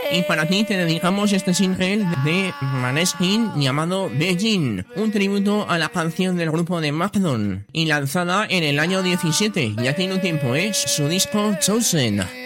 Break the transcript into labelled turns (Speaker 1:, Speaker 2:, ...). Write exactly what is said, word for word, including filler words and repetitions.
Speaker 1: Y para ti te dedicamos este single de Maneskin llamado Beijing, un tributo a la canción del grupo de Mastodon y lanzada en el año diecisiete, ya tiene un tiempo, es su disco Chosen.